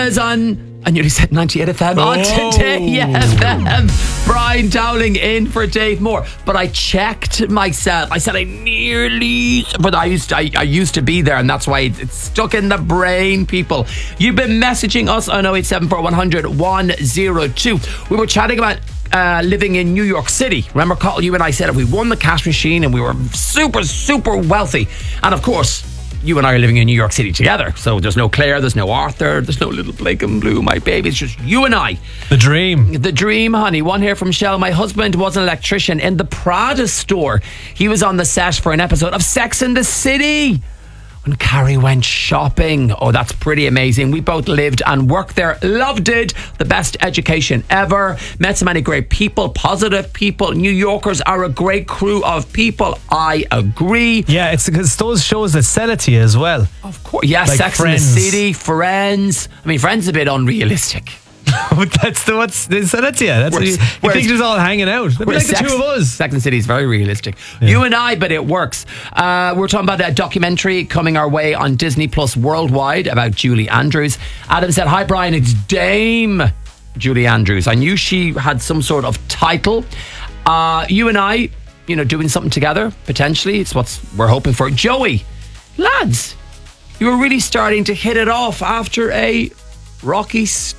was on, I nearly said 98 FM, on Today FM. Brian Dowling in for Dave Moore. But I checked myself. I said I nearly, but I used to be there, and that's why it's stuck in the brain, people. You've been messaging us on 0874 100 102. We were chatting about living in New York City. Remember, Carl, you and I said if we won the cash machine and we were super, super wealthy. And of course, you and I are living in New York City together. So there's no Claire, there's no Arthur, there's no little Blake and Blue, my baby. It's just you and I. The dream. The dream, honey. One here from Shell. My husband was an electrician in the Prada store. He was on the set for an episode of Sex and the City when Carrie went shopping. Oh, that's pretty amazing. We both lived and worked there. Loved it. The best education ever. Met so many great people, positive people. New Yorkers are a great crew of people. I agree. Yeah, it's because those shows that sell it to you as well. Of course. Yeah, Like Sex Friends. and the City, Friends. I mean, Friends is a bit unrealistic. That's what's they sell it to you. That's what you think just all hanging out. We're like the two of us. Sex and the City is very realistic. Yeah. You and I, but it works. We're talking about a documentary coming our way on Disney Plus worldwide about Julie Andrews. Adam said, "Hi Brian, it's Dame Julie Andrews. I knew she had some sort of title. You and I, doing something together, potentially. It's what we're hoping for. Joey, lads, you were really starting to hit it off after a rocky start.